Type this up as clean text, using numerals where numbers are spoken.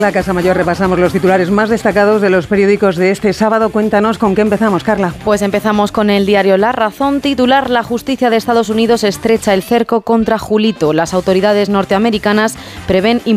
La Casa Mayor repasamos los titulares más destacados de los periódicos de este sábado. Cuéntanos con qué empezamos, Carla. Pues empezamos con el diario La Razón, titular: La justicia de Estados Unidos estrecha el cerco contra Julito. Las autoridades norteamericanas prevén